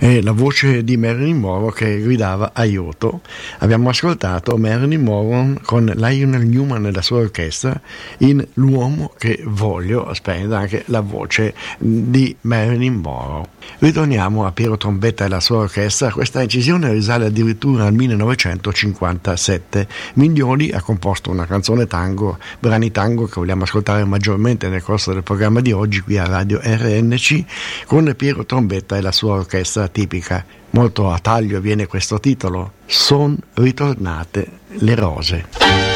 E la voce di Marilyn Monroe che gridava aiuto. Abbiamo ascoltato Marilyn Monroe con Lionel Newman e la sua orchestra in L'uomo che voglio, spenda anche la voce di Marilyn Monroe. Ritorniamo a Piero Trombetta e la sua orchestra. Questa incisione risale addirittura al 1957. Miglioli ha composto una canzone tango, brani tango che vogliamo ascoltare maggiormente nel corso del programma di oggi qui a Radio RNC, con Piero Trombetta e la sua orchestra tipica. Molto a taglio viene questo titolo: Son ritornate le rose.